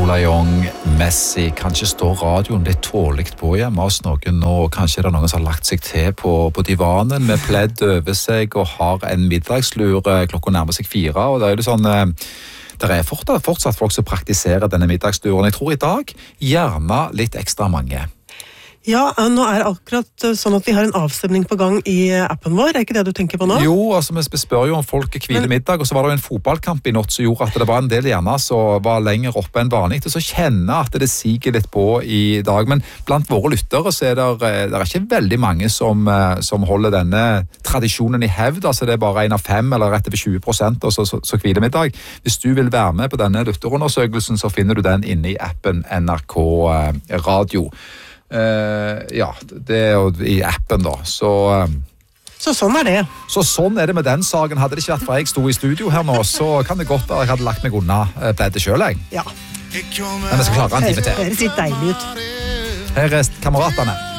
Nicola Jong, Messi. Kanskje står radioen litt tåligt på hjemme hos noen nå. Kanskje er det noen som har lagt seg til på divanen med pledd over seg og har en middagslur. Klokka nærmer seg 4, og det er jo sånn... Det er fortsatt folk som praktiserer denne middagsluren. Jeg tror i dag gjerne litt ekstra mange. Ja, nå er det akkurat sånn at vi har en avstemning på gang i appen vår. Er ikke det du tenker på nå? Jo, altså vi spør jo om folk hviler middag, og så var det jo en fotballkamp i natt som gjorde at det var en del gjerne som var lenger oppe enn vanlig, til så kjenne at det siger litt på i dag. Men blant våre lyttere så er det er ikke veldig mange som holder denne tradisjonen i hevd. Altså det er bare 1 av 5 eller rett over 20% og så hviler middag. Hvis du vil være med på denne lytterundersøkelsen, så finner du den inne i appen NRK Radio. Ja, det er jo i appen da, så sånn er det. Så sånn er det med den saken. Hadde det ikke vært for jeg sto i studio her nå, så kan det godt være jeg hadde lagt meg unna pleddet selv, jeg. Ja. Men jeg skal klare en time til. Det høres litt deilig ut. Her er kameratene.